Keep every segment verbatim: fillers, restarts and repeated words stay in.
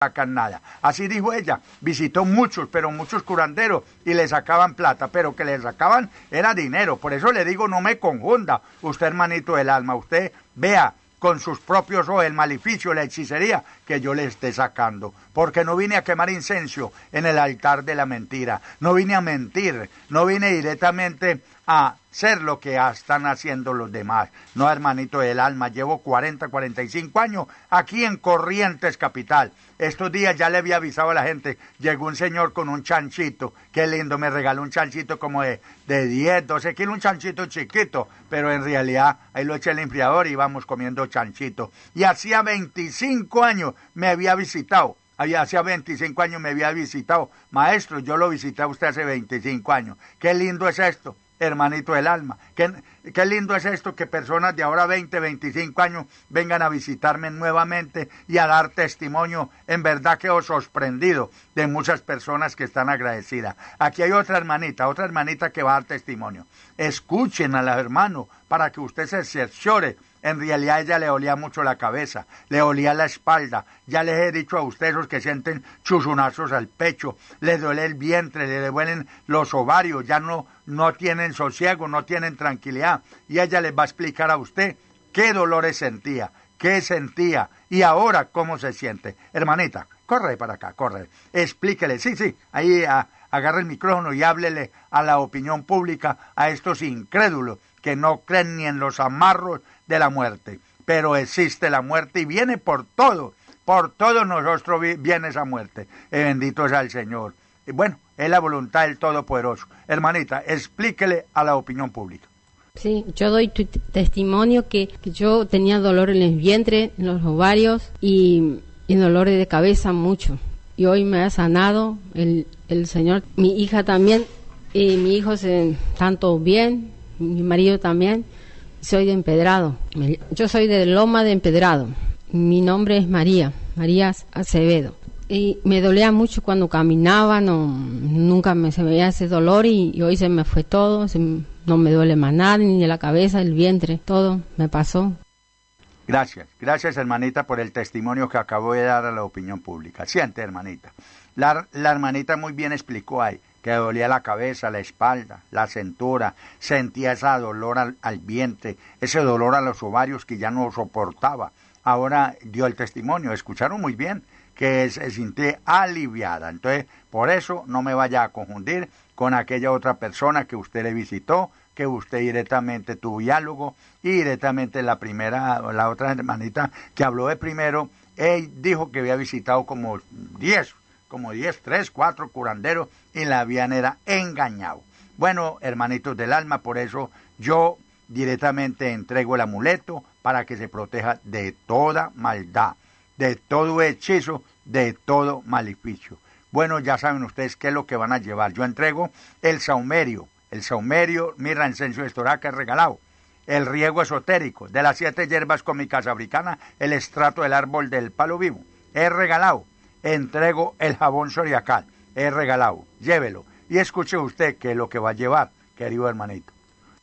sacan nada. Así dijo ella, visitó muchos, pero muchos curanderos y le sacaban plata, pero que le sacaban era dinero. Por eso le digo, no me confunda, usted hermanito del alma, usted vea con sus propios ojos el maleficio, la hechicería que yo le esté sacando. Porque no vine a quemar incenso en el altar de la mentira, no vine a mentir, no vine directamente a ser lo que están haciendo los demás. No, hermanito del alma, llevo cuarenta, cuarenta y cinco años aquí en Corrientes Capital. Estos días ya le había avisado a la gente, llegó un señor con un chanchito, qué lindo, me regaló un chanchito como de, de diez, doce kilos, un chanchito chiquito, pero en realidad ahí lo eché al enfriador y íbamos comiendo chanchito. Y hacía veinticinco años me había visitado. Hacía veinticinco años me había visitado. Maestro, yo lo visité a usted hace veinticinco años. Qué lindo es esto, hermanito del alma. Qué, qué lindo es esto que personas de ahora veinte, veinticinco años vengan a visitarme nuevamente y a dar testimonio. En verdad que os sorprendido de muchas personas que están agradecidas. Aquí hay otra hermanita, otra hermanita que va a dar testimonio. Escuchen a la hermano para que usted se cerciore. En realidad ella le olía mucho la cabeza, le olía la espalda. Ya les he dicho a ustedes los que sienten chuzunazos al pecho, les duele el vientre, les duelen los ovarios, ya no, no tienen sosiego, no tienen tranquilidad. Y ella les va a explicar a usted qué dolores sentía, qué sentía y ahora cómo se siente. Hermanita, corre para acá, corre. Explíquele, sí, sí, ahí a, agarre el micrófono y háblele a la opinión pública, a estos incrédulos que no creen ni en los amarros de la muerte, pero existe la muerte y viene por todo, por todos nosotros viene esa muerte, y bendito sea el Señor. Y bueno, es la voluntad del Todopoderoso. Hermanita, explíquele a la opinión pública. Sí, yo doy tu testimonio que, que yo tenía dolor en el vientre, en los ovarios y, y dolores de cabeza mucho, y hoy me ha sanado el, el Señor. Mi hija también, y mi hijo se tanto bien, mi marido también. Soy de Empedrado. Yo soy de Loma de Empedrado. Mi nombre es María, María Acevedo. Y me dolía mucho cuando caminaba, no, nunca me se me veía ese dolor y, y hoy se me fue todo, se, no me duele más nada, ni de la cabeza, el vientre, todo me pasó. Gracias, gracias hermanita por el testimonio que acabo de dar a la opinión pública. Siente, hermanita. La, la hermanita muy bien explicó ahí que dolía la cabeza, la espalda, la cintura, sentía ese dolor al, al vientre, ese dolor a los ovarios que ya no soportaba. Ahora dio el testimonio, escucharon muy bien, que se sintió aliviada. Entonces, por eso no me vaya a confundir con aquella otra persona que usted le visitó, que usted directamente tuvo diálogo, y directamente la primera, la otra hermanita que habló de primero, él dijo que había visitado como diez, como diez, tres, cuatro curanderos y la habían era engañado. Bueno, hermanitos del alma, por eso yo directamente entrego el amuleto para que se proteja de toda maldad, de todo hechizo, de todo maleficio. Bueno, ya saben ustedes qué es lo que van a llevar. Yo entrego el saumerio, el saumerio, mirra, incienso, estoraca regalado, el riego esotérico, de las siete hierbas cómicas africanas, el estrato del árbol del palo vivo, es regalado. Entrego el jabón zodiacal, es regalado, llévelo y escuche usted qué es lo que va a llevar, querido hermanito.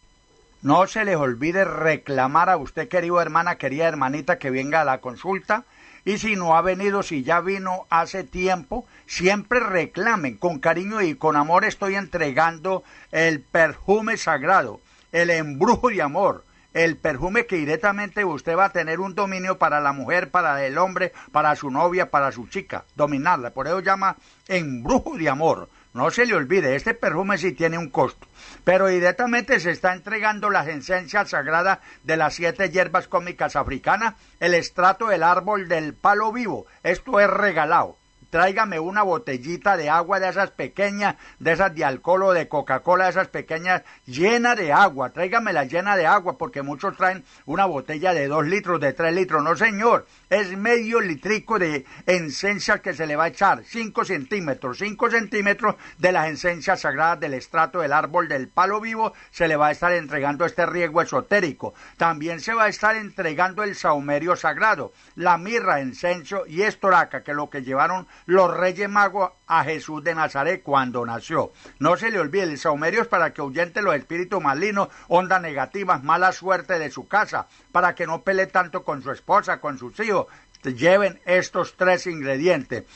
No se les olvide reclamar a usted, querido hermana, querida hermanita, que venga a la consulta, y si no ha venido, si ya vino hace tiempo, siempre reclamen, con cariño y con amor estoy entregando el perfume sagrado, el embrujo de amor, el perfume que directamente usted va a tener un dominio para la mujer, para el hombre, para su novia, para su chica, dominarla. Por eso llama embrujo de amor. No se le olvide, este perfume sí tiene un costo, pero directamente se está entregando las esencias sagradas de las siete hierbas cómicas africanas, el estrato del árbol del palo vivo. Esto es regalado. Tráigame una botellita de agua de esas pequeñas, de esas de alcohol o de Coca-Cola, de esas pequeñas, llena de agua. Tráigamela llena de agua, porque muchos traen una botella de dos litros, de tres litros. No, señor, es medio litrico de esencia que se le va a echar, cinco centímetros, cinco centímetros de las esencias sagradas del estrato del árbol del palo vivo, se le va a estar entregando este riego esotérico. También se va a estar entregando el saumerio sagrado, la mirra, incienso y estoraca, que es lo que llevaron los Reyes Magos a Jesús de Nazaret cuando nació. No se le olvide, el saumerio es para que ahuyente los espíritus malignos, ondas negativas, mala suerte de su casa, para que no pelee tanto con su esposa, con sus hijos. lleven estos tres ingredientes